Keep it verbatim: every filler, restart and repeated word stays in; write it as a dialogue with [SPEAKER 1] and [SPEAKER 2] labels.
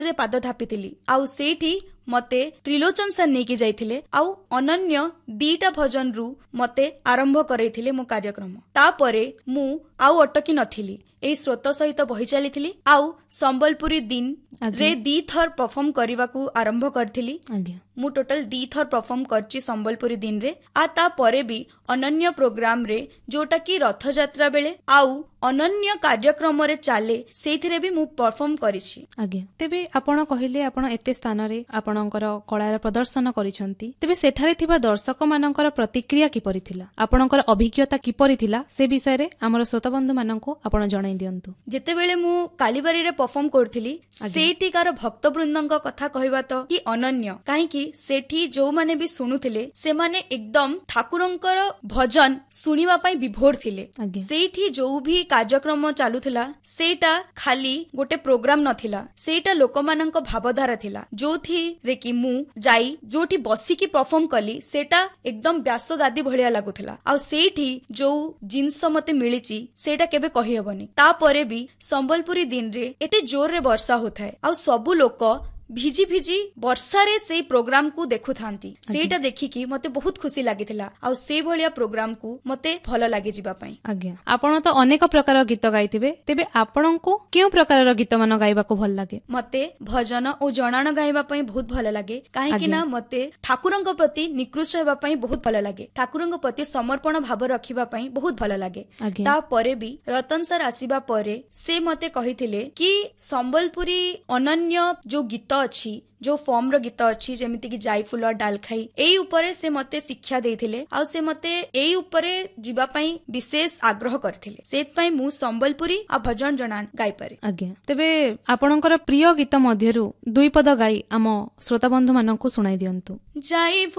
[SPEAKER 1] रे पाद थापिथिली आउ सेठी मते त्रिलोचन सर नेकी जाइथिले आउ अनन्य दीटा भजन रु मते आरंभ करैथिले मो कार्यक्रम तापरे मु आउ अटकी नथिली एई स्रोत सहित बहि चलीथिली आउ संबलपुरी दिन रे दी थर परफॉर्म करबाकू आरंभ करथिली मु टोटल दी थर परफॉर्म करची संबलपुरी दिन रे आ ता परे भी अनन्य प्रोग्राम रे जोटा की रथ यात्रा बेले आउ अनन्य कार्यक्रम रे चाले सेथिरे भी मु परफॉर्म करिछि।
[SPEAKER 2] आगे तेबे आपण कहिले आपण एते स्थान रे आपणकर कलार प्रदर्शन करिसंती तेबे सेठारे थिबा दर्शक मानकर प्रतिक्रिया किपरि थिला आपणकर अभिज्ञता किपरि थिला से विषय रे हमर श्रोता बंधु माननको आपण जणाई दियंतु।
[SPEAKER 1] जेते बेले मु कालीबारी रे परफॉर्म करथिली सेठिकार भक्त वृंदଙ୍କ କଥା कहबा तो कि अनन्य काहे कि सेठी जो माने भी सुनुथिले से माने एकदम ठाकुरंकर भजन सुनिबा पई विभोर थिले। सेठी जो भी कार्यक्रम चालुथिला सेटा खाली गोटे प्रोग्राम नथिला सेटा लोकमानंक भावधारा थिला जोथि रे कि मु जाई जोठी बसिकी परफॉर्म कली सेटा एकदम व्यास गादी भलिया लागुथिला आ सेठी जो जिंस मते मिलिची सेटा केबे कहि हेबनी तापरे भी संबलपुरी दिन रे एते जोर रे वर्षा होथाय आ सबु लोक भिजी भिजी वर्षा रे से प्रोग्राम को देखु थांती सेटा देखि कि मते बहुत खुशी लागिथिला आ से भलिया प्रोग्राम को मते भलो लागि जिबा पई।
[SPEAKER 2] आज्ञा आपण तो अनेक प्रकार गीत गाइथिबे तेबे आपण को केउ प्रकार गीत मान गाइबा को भल लागे?
[SPEAKER 1] मते भजन ओ जणान गाइबा पई बहुत भलो लागे काहे कि ना मते ठाकुरंक प्रति निकृष्ट हेबा पई बहुत भलो लागे ठाकुरंक प्रति समर्पण भाव रखिबा पई बहुत भलो लागे। ता परे भी रतन सर आसीबा परे से मते कहिथिले कि संबलपुरी अनन्य जो गीत अछि जो फॉर्म रो गीत अछि जेमिति कि जाई फुल डाल खाई एई ऊपरे से मते शिक्षा देथिले आ से मते एई ऊपरे जीवा पई विशेष आग्रह करथिले सेत पई मु संबलपुरी आ भजन जणान गाई पारे।
[SPEAKER 2] आज्ञा तेबे आपणकर प्रिय गीत मध्यरु दुई पद गाई आम श्रोता बंधु माननकु सुनाई दियंतु।
[SPEAKER 1] जाई